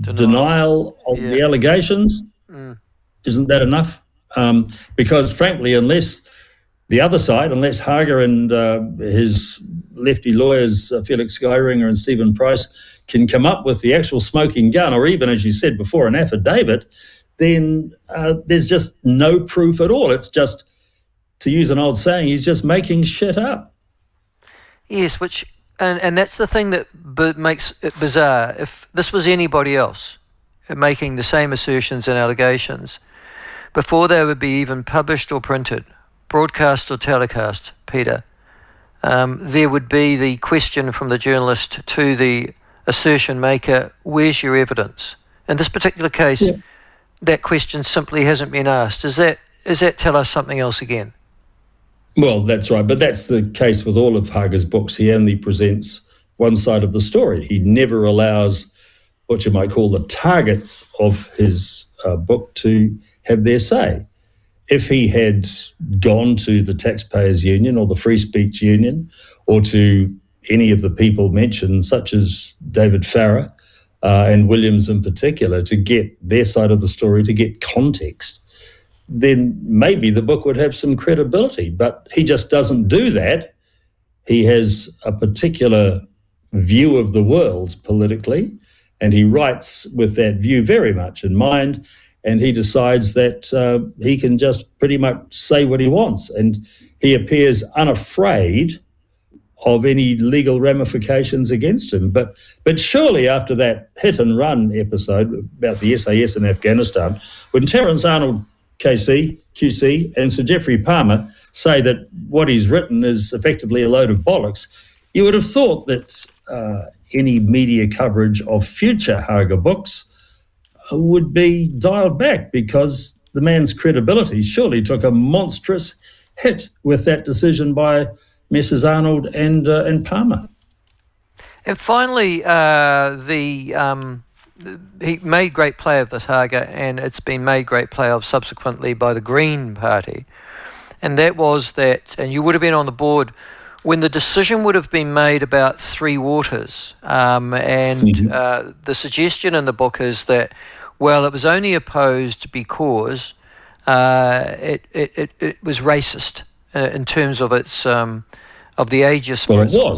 denial of the allegations. Isn't that enough? Because frankly, unless the other side, unless Hager and his lefty lawyers, Felix Geiringer and Stephen Price, can come up with the actual smoking gun, or even, as you said before, an affidavit, then there's just no proof at all. It's just, to use an old saying, he's just making shit up. Yes, and that's the thing that makes it bizarre. If this was anybody else making the same assertions and allegations, before they would be even published or printed, broadcast or telecast, Peter, there would be the question from the journalist to the assertion maker, where's your evidence? In this particular case, that question simply hasn't been asked. Does that tell us something else again? Well, that's right, but that's the case with all of Hager's books. He only presents one side of the story. He never allows what you might call the targets of his book to have their say. If he had gone to the Taxpayers Union or the Free Speech Union or to any of the people mentioned, such as David Farrar and Williams in particular, to get their side of the story, to get context, then maybe the book would have some credibility. But he just doesn't do that. He has a particular view of the world politically, and he writes with that view very much in mind. And he decides that he can just pretty much say what he wants. And he appears unafraid of any legal ramifications against him. But surely after that hit and run episode about the SAS in Afghanistan, when Terence Arnold QC and Sir Geoffrey Palmer say that what he's written is effectively a load of bollocks, you would have thought that any media coverage of future Hager books would be dialed back, because the man's credibility surely took a monstrous hit with that decision by Messrs. Arnold and Palmer. And finally, he made great play of this, Hager, and it's been made great play of subsequently by the Green Party. And that was that, and you would have been on the board when the decision would have been made about Three Waters. The suggestion in the book is that, well, it was only opposed because it was racist in terms of its of the ageist. Well, it was.